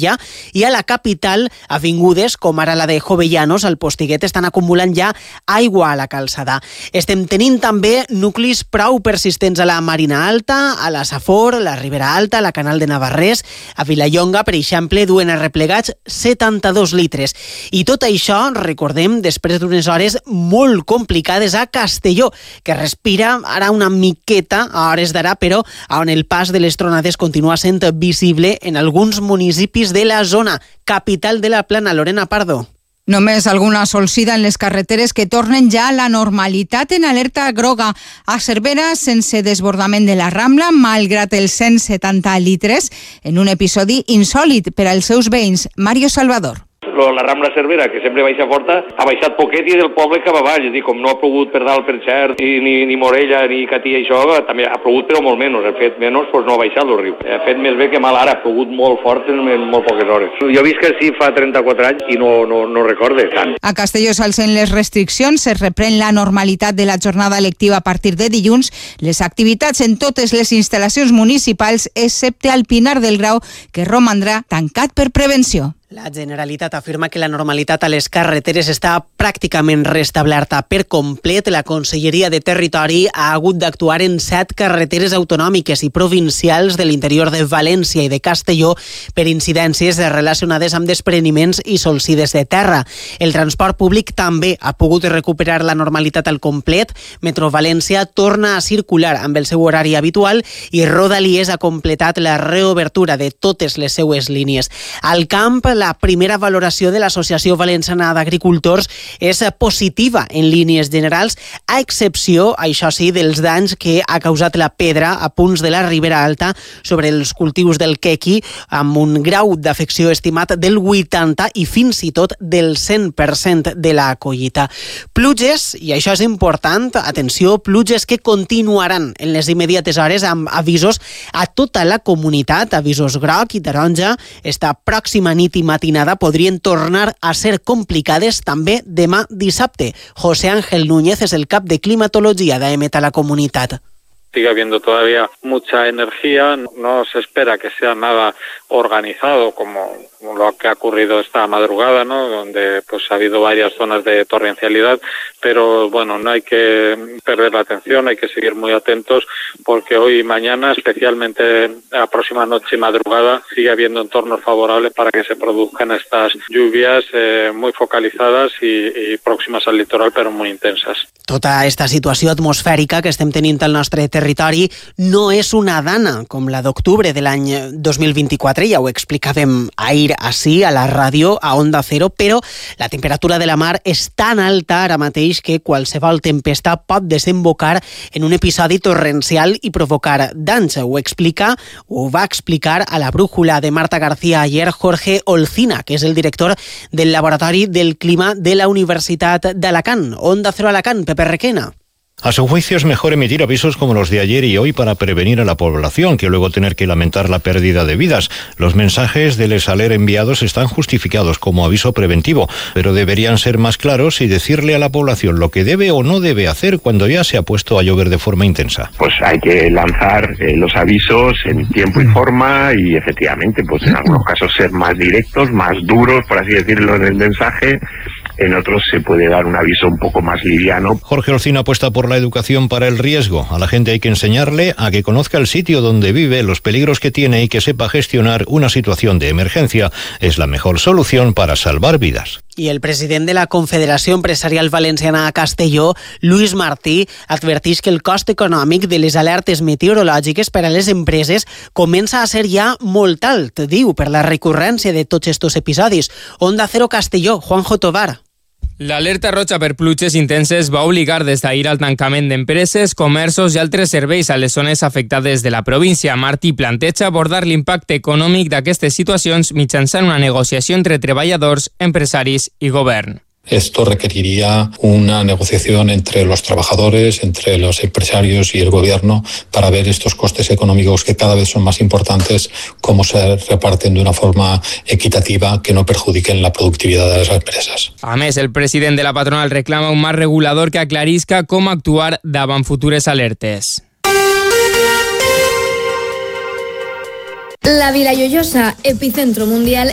Torroella, i a la capital, avingudes com ara la de Jovellanos, al Postiguet, estan acumulant ja aigua a la calçada. Estem tenint també nuclis prou persistents a la Marina Alta, a la Safor, la Ribera Alta, la Canal de Navarrés, a Vilallonga, per exemple, duen arreplegats 72 litres. I tot això, recordem, després d'unes hores molt complicades a Castelló, que respira ara una miqueta a hores d'ara, però on el pas de les tronades continua sent visible en alguns municipis de la zona. Capital de la Plana, Lorena Pardo. Només alguna solsida en les carreteres que tornen ja a la normalitat en alerta groga. A Cervera, sense desbordament de la Rambla, malgrat els 170 litres, en un episodi insòlit per als seus veïns. Mario Salvador. La Rambla Cervera, que sempre baixa forta, ha baixat poquet i del poble cap avall. És a dir, com no ha plogut per dalt, per Xert, ni Morella, ni Catí, això, també ha plogut però molt menys. Ha fet menys, doncs no ha baixat el riu. Ha fet més bé que mal ara, ha plogut molt fort en molt poques hores. Jo he vist que sí fa 34 anys i no recorde tant. A Castelló s'alcen les restriccions, es reprèn la normalitat de la jornada lectiva a partir de dilluns, les activitats en totes les instal·lacions municipals, excepte al Pinar del Grau, que romandrà tancat per prevenció. La Generalitat afirma que la normalitat a les carreteres està pràcticament restablerta per complet. La Conselleria de Territori ha hagut d'actuar en 7 carreteres autonòmiques i provincials de l'interior de València i de Castelló per incidències relacionades amb despreniments i solsides de terra. El transport públic també ha pogut recuperar la normalitat al complet. Metro València torna a circular amb el seu horari habitual i Rodalies ha completat la reobertura de totes les seues línies. Al camp, la primera valoració de l'Associació Valenciana d'Agricultors és positiva en línies generals, a excepció, això sí, dels danys que ha causat la pedra a punts de la Ribera Alta sobre els cultius del quequi, amb un grau d'afecció estimat del 80 i fins i tot del 100% de la collita. Pluges, i això és important, atenció, pluges que continuaran en les immediates hores amb avisos a tota la comunitat, avisos groc i taronja. Esta pròxima nit i matinada podrien tornar a ser complicades també demà dissabte. José Ángel Núñez es el cap de climatologia d'EMET a la comunitat. Sigue habiendo todavía mucha energía, no se espera que sea nada organizado como lo que ha ocurrido esta madrugada, ¿no? Donde pues ha habido varias zonas de torrencialidad, pero bueno, no hay que perder la atención, hay que seguir muy atentos porque hoy y mañana, especialmente la próxima noche y madrugada, sigue habiendo entornos favorables para que se produzcan estas lluvias muy focalizadas y próximas al litoral, pero muy intensas. Tota esta situació atmosfèrica que estem tenint al nostre territori no és una dana com la d'octubre de l'any 2024, ja ho explicàvem ahir així a la ràdio, a Onda Cero, però la temperatura de la mar és tan alta ara mateix que qualsevol tempesta pot desembocar en un episodi torrencial i provocar danys. Ho va explicar a la brújula de Marta García ayer Jorge Olcina, que és el director del Laboratori del Clima de la Universitat d'Alacant. Onda Cero Alacant, Pepe Requena. A su juicio es mejor emitir avisos como los de ayer y hoy para prevenir a la población que luego tener que lamentar la pérdida de vidas. Los mensajes del ESALER enviados están justificados como aviso preventivo, pero deberían ser más claros y decirle a la población lo que debe o no debe hacer cuando ya se ha puesto a llover de forma intensa. Pues hay que lanzar los avisos en tiempo y forma y efectivamente, pues en algunos casos ser más directos, más duros, por así decirlo, en el mensaje. En otros se puede dar un aviso un poco más liviano. Jorge Olcina apuesta por la educación para el riesgo. A la gente hay que enseñarle a que conozca el sitio donde vive, los peligros que tiene y que sepa gestionar una situación de emergencia. Es la mejor solución para salvar vidas. I el president de la Confederació Empresarial Valenciana a Castelló, Lluís Martí, adverteix que el cost econòmic de les alertes meteorològiques per a les empreses comença a ser ja molt alt, diu, per la recurrència de tots estos episodis. Onda Cero Castelló, Juanjo Tovar. L'alerta roja per pluges intenses va obligar des d'ahir al tancament d'empreses, comerços i altres serveis a les zones afectades de la província. Martí planteja abordar l'impacte econòmic d'aquestes situacions mitjançant una negociació entre treballadors, empresaris i govern. Esto requeriría una negociación entre los trabajadores, entre los empresarios y el gobierno para ver estos costes económicos que cada vez son más importantes, cómo se reparten de una forma equitativa que no perjudiquen la productividad de las empresas. A més, el president de la patronal reclama un marc regulador que aclarisca com actuar davant futures alertes. La Vila Llojosa, epicentro mundial